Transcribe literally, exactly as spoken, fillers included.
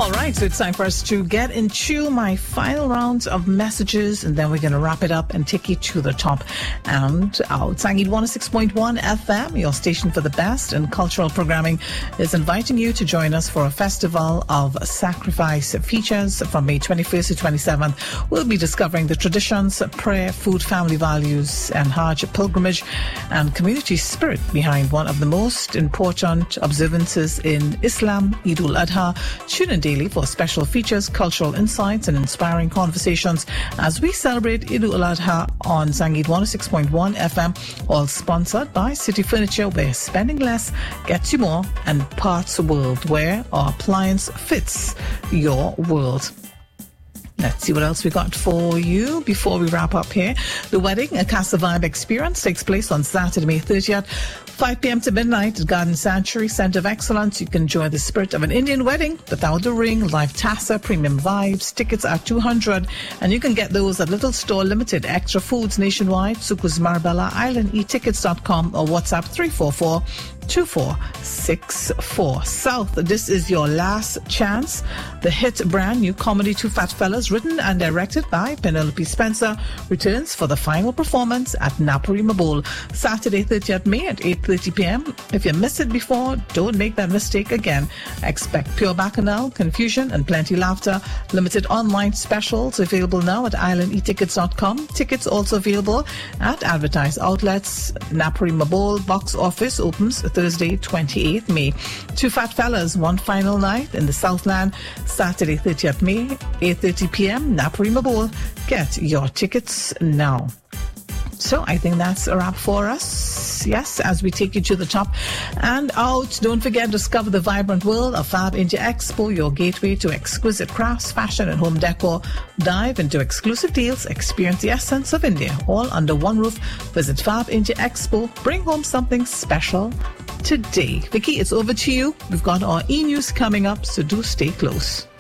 All right, so it's time for us to get into my final rounds of messages, and then we're going to wrap it up and take you to the top and out. Sangit one oh six point one F M, your station for the best in cultural programming, is inviting you to join us for a festival of sacrifice features from May twenty-first to twenty-seventh. We'll be discovering the traditions, prayer, food, family values, and Hajj pilgrimage and community spirit behind one of the most important observances in Islam, Eid al-Adha. Tune in daily for special features, cultural insights, and inspiring conversations as we celebrate Eid al-Adha on Sangit one oh six point one F M, all sponsored by City Furniture, where spending less gets you more, and Parts World, where our appliance fits your world. Let's see what else we got for you before we wrap up here. The wedding, a Casa Vibe experience, takes place on Saturday, May thirtieth, five p.m. to midnight at Garden Sanctuary Centre of Excellence. You can enjoy the spirit of an Indian wedding without the ring, live tassa, premium vibes. Tickets are two hundred dollars, and you can get those at Little Store Limited, Extra Foods nationwide, Sukus Marbella, island e tickets dot com, or WhatsApp three four four, two four six four. South, this is your last chance. The hit brand new comedy Two Fat Fellas, written and directed by Penelope Spencer, returns for the final performance at Naparima Bowl, Saturday thirtieth May at eight thirty p.m. If you missed it before, don't make that mistake again. Expect pure bacchanal, confusion, and plenty laughter. Limited online specials available now at island e tickets dot com. Tickets also available at advertised outlets. Naparima Bowl box office opens Thursday, twenty-eighth May. Two Fat Fellas, one final night in the Southland, Saturday, thirtieth May, eight thirty p.m. Naparima Bowl. Get your tickets now. So I think that's a wrap for us. Yes, as we take you to the top and out, don't forget to discover the vibrant world of Fab India Expo, your gateway to exquisite crafts, fashion, and home decor. Dive into exclusive deals, experience the essence of India, all under one roof. Visit Fab India Expo. Bring home something special today. Vicky, it's over to you. We've got our e-news coming up, so do stay close.